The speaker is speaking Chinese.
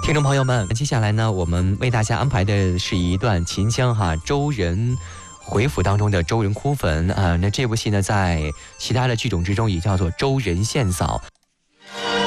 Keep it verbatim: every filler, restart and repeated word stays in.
听众朋友们，接下来呢，我们为大家安排的是一段秦腔哈周人回府当中的周人哭坟啊、呃。那这部戏呢，在其他的剧种之中也叫做周人献嫂。